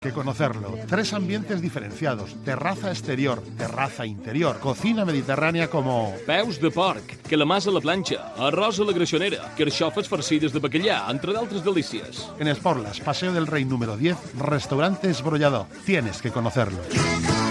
Que conocerlo. 3 ambientes diferenciados: terraza exterior, terraza interior, cocina mediterránea como... Peus de porc, calamars a la planxa, arròs a la greixonera, carxofes farcides de bacallà, entre d'altres delícies. En Esporlas, Paseo del Rey número 10, Restaurante Esbrollador. Tienes que conocerlo.